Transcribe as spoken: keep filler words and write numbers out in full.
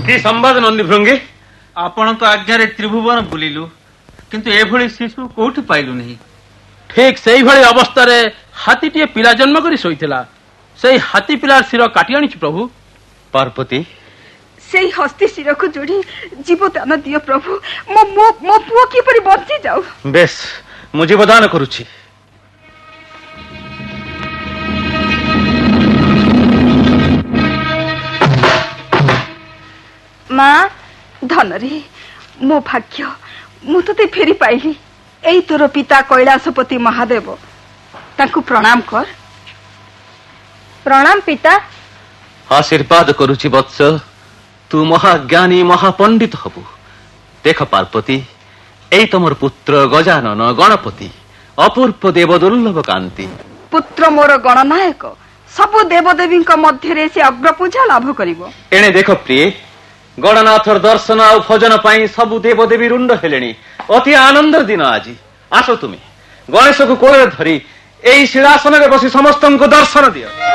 कि संवाद नंदी भृंगी आपण तो आज्ञा त्रिभुवन बुलिलु किंतु एभली शिशु कोठी पाइलु नहीं। ठीक से अवस्था हाथीटे पिला जन्म कर शोला से हाथी पिलार शिर काटी आनी प्रभु। पार्वती से हस्ती शिर को जोड़ी जीवदान दियो प्रभु, मो मो मो पुओ किपरि बंची जाऊ। बेस मु जीवदान करुछि। माँ धनरे मो भाग्य मु तो फेरी पाइली। एई तोर पिता कैलाशपति महादेव, ताकू प्रणाम कर। प्रणाम पिता। आशीर्वाद करुछि वत्स, तू महाज्ञानी महापंडित हबु। देख पार्वती, एई तमर पुत्र गजानन गणपति अपूर्व देव दुर्लभ कांति। पुत्र मोर गणनायक सबु देवदेवी मध्य से अग्रपूजा लाभ करिवो। एणे देख प्रिय, गणनाथर दर्शन आ भजन पाई सबु देवदेवी रुंड हेलेनी। अति आनंद दिन आज। आस तुम गणेश को कोल धरी एई सिंहासन में बसी समस्त को दर्शन दियो।